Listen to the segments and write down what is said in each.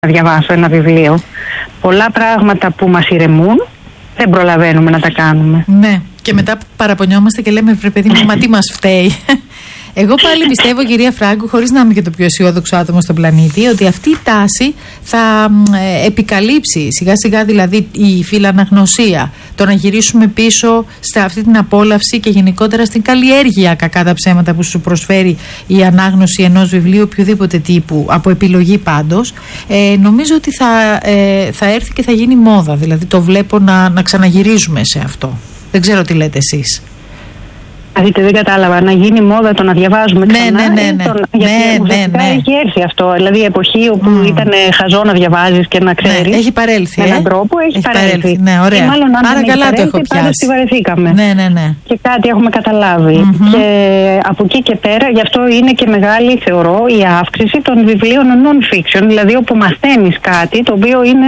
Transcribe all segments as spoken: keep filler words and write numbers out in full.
να διαβάσω ένα βιβλίο. Πολλά πράγματα που μας ηρεμούν δεν προλαβαίνουμε να τα κάνουμε. Ναι, και μετά παραπονιόμαστε και λέμε, βρε παιδί μου, μα τι μας φταίει. Εγώ πάλι πιστεύω, κυρία Φράγκου, χωρίς να είμαι και το πιο αισιόδοξο άτομο στον πλανήτη, ότι αυτή η τάση θα ε, επικαλύψει σιγά σιγά, δηλαδή η φιλαναγνωσία, το να γυρίσουμε πίσω σε αυτή την απόλαυση και γενικότερα στην καλλιέργεια, κακά τα ψέματα, που σου προσφέρει η ανάγνωση ενός βιβλίου οποιοδήποτε τύπου, από επιλογή πάντως. Ε, νομίζω ότι θα, ε, θα έρθει και θα γίνει μόδα, δηλαδή το βλέπω να, να ξαναγυρίζουμε σε αυτό. Δεν ξέρω τι λέτε εσείς. Δείτε, δεν κατάλαβα. Να γίνει μόδα το να διαβάζουμε ναι, ξανά. Ναι, ναι, ναι. Τον, ναι, γιατί ναι, ναι. έχει έρθει αυτό. Δηλαδή η εποχή όπου mm. ήταν χαζό να διαβάζεις και να ξέρεις. Ναι, έχει παρέλθει. Με έναν ε? τρόπο έχει, έχει παρέλθει. παρέλθει. Ναι, ωραία. Και μάλλον αν Άρα δεν καλά έχει το έχω πιάσει. πιάσει. Τη βαρεθήκαμε. Ναι, ναι, ναι. Και κάτι έχουμε καταλάβει. Mm-hmm. Και από εκεί και πέρα, γι' αυτό είναι και μεγάλη, θεωρώ, η αύξηση των βιβλίων non-fiction. Δηλαδή όπου μαθαίνεις κάτι το οποίο είναι.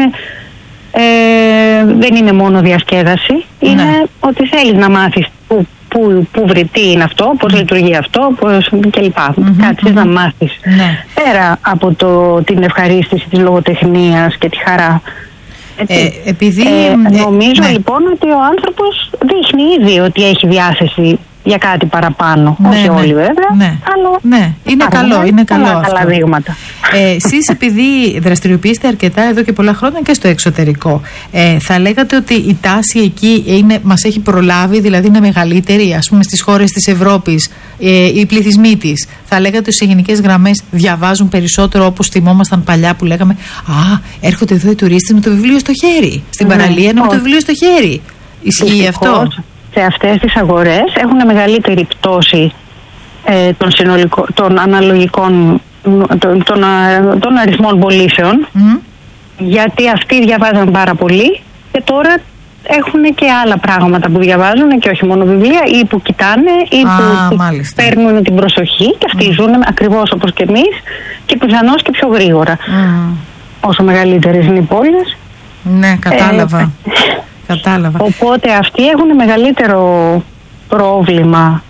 Ε, δεν είναι μόνο διασκέδαση. Ναι. Είναι ότι θέλεις να μάθεις που, που, που βρει, τι είναι αυτό, πώς mm. λειτουργεί αυτό, πώς κλπ. Mm-hmm, Κάτσεις mm-hmm. να μάθεις. Ναι. Πέρα από το, την ευχαρίστηση της λογοτεχνίας και τη χαρά. Ε, επειδή, ε, νομίζω ε, ναι. λοιπόν ότι ο άνθρωπος δείχνει ήδη ότι έχει διάθεση για κάτι παραπάνω. Ναι, Όχι ναι, όλοι βέβαια. Ναι, αλλά ναι. Είναι καλό, ναι, είναι καλό καλά, αυτό. Καλά δείγματα. Ε, εσείς επειδή δραστηριοποιείστε αρκετά εδώ και πολλά χρόνια και στο εξωτερικό, ε, θα λέγατε ότι η τάση εκεί είναι, μας έχει προλάβει, δηλαδή είναι μεγαλύτερη, ας πούμε στις χώρες της Ευρώπης, ε, οι πληθυσμοί της. Θα λέγατε ότι σε γενικές γραμμές διαβάζουν περισσότερο, όπως θυμόμασταν παλιά που λέγαμε «Α, έρχονται εδώ οι τουρίστες με το βιβλίο στο χέρι, στην ναι, παραλία είναι με το βιβλίο στο χέρι». Ισχύει αυτό? Σε αυτές τις αγορές έχουν μεγαλύτερη πτώση ε, των, των αναλογικών των, των, των αριθμών πωλήσεων mm. γιατί αυτοί διαβάζαν πάρα πολύ και τώρα έχουν και άλλα πράγματα που διαβάζουν και όχι μόνο βιβλία ή που κοιτάνε ή ah, που, που παίρνουν την προσοχή και αυτοί mm. ζουν ακριβώς όπως και εμείς και πιθανώς και πιο γρήγορα mm. όσο μεγαλύτερες είναι οι πόλεις. Ναι, κατάλαβα. Ε, Κατάλαβα. Οπότε αυτοί έχουν μεγαλύτερο πρόβλημα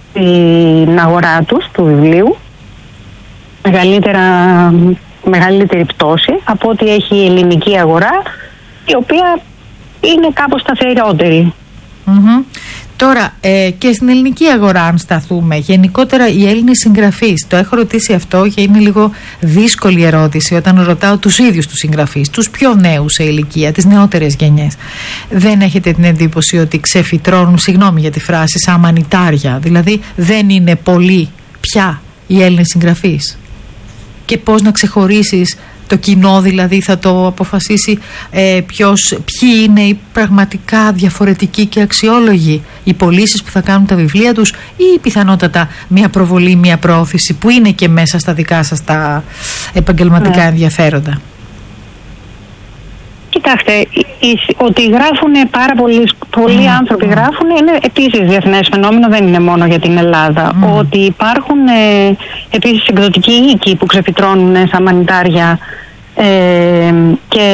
στην αγορά τους του βιβλίου, μεγαλύτερα, μεγαλύτερη πτώση από ό,τι έχει η ελληνική αγορά, η οποία είναι κάπως σταθερότερη. Mm-hmm. Τώρα ε, και στην ελληνική αγορά αν σταθούμε, γενικότερα οι Έλληνες συγγραφείς, το έχω ρωτήσει αυτό και είναι λίγο δύσκολη ερώτηση όταν ρωτάω τους ίδιους τους συγγραφείς, τους πιο νέους σε ηλικία, τις νεότερες γενιές. Δεν έχετε την εντύπωση ότι ξεφυτρώνουν, συγγνώμη για τη φράση, σαν μανιτάρια, δηλαδή δεν είναι πολλοί πια οι Έλληνες συγγραφείς? Και πώς να ξεχωρίσεις το κοινό, δηλαδή θα το αποφασίσει ε, ποιος, ποιοι είναι οι πραγματικά διαφορετικοί και αξιόλογοι, οι πωλήσεις που θα κάνουν τα βιβλία τους ή πιθανότατα μια προβολή, μια προώθηση που είναι και μέσα στα δικά σας τα επαγγελματικά ναι. ενδιαφέροντα? Κοιτάξτε, ότι γράφουν πάρα πολλοί, πολλοί mm. άνθρωποι γράφουν είναι επίσης διεθνές φαινόμενο, δεν είναι μόνο για την Ελλάδα. Mm. Ότι υπάρχουν ε, επίσης εκδοτικοί οίκοι που ξεφυτρώνουν σαν μανιτάρια ε, και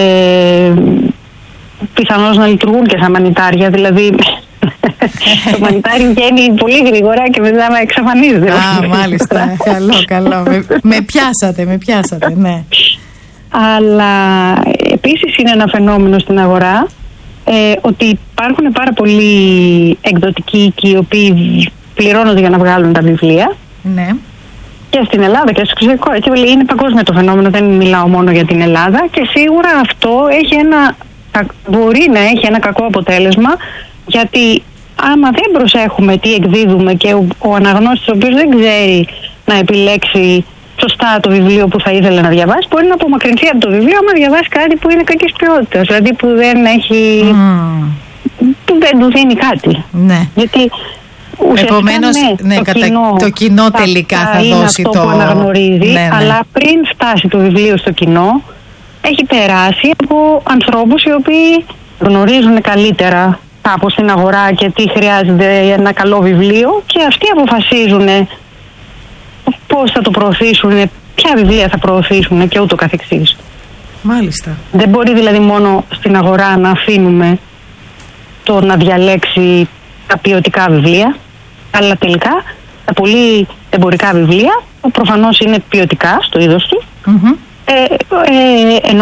πιθανώς να λειτουργούν και σαν μανιτάρια, δηλαδή το μανιτάρι βγαίνει πολύ γρήγορα και μετά εξαφανίζεται. Α, μάλιστα, καλό, καλό. με, με πιάσατε, με πιάσατε, ναι. Αλλά επίσης είναι ένα φαινόμενο στην αγορά ε, ότι υπάρχουν πάρα πολλοί εκδοτικοί οίκοι οι οποίοι πληρώνονται για να βγάλουν τα βιβλία. Ναι. Και στην Ελλάδα και στο εξωτερικό. Έτσι, είναι παγκόσμιο το φαινόμενο, δεν μιλάω μόνο για την Ελλάδα και σίγουρα αυτό έχει ένα, μπορεί να έχει ένα κακό αποτέλεσμα, γιατί άμα δεν προσέχουμε τι εκδίδουμε και ο, ο αναγνώστης ο οποίος δεν ξέρει να επιλέξει σωστά το βιβλίο που θα ήθελε να διαβάσει, μπορεί να απομακρυνθεί από το βιβλίο άμα διαβάσει κάτι που είναι κακής ποιότητας, δηλαδή που δεν έχει mm. που δεν του δίνει κάτι. Ναι. Γιατί επομένως ναι, ναι, το, κατα... κοινό, το κοινό τελικά θα, θα δώσει αυτό το... που αναγνωρίζει, ναι, ναι. αλλά πριν φτάσει το βιβλίο στο κοινό έχει περάσει από ανθρώπους οι οποίοι γνωρίζουν καλύτερα κάπως στην αγορά και τι χρειάζεται ένα καλό βιβλίο και αυτοί αποφασίζουν πώς θα το προωθήσουν, ποια βιβλία θα προωθήσουν και ούτω καθεξής. Μάλιστα. Δεν μπορεί δηλαδή μόνο στην αγορά να αφήνουμε το να διαλέξει τα ποιοτικά βιβλία, αλλά τελικά τα πολύ εμπορικά βιβλία, που προφανώς είναι ποιοτικά στο είδος του, mm-hmm. ε, ε, ενώ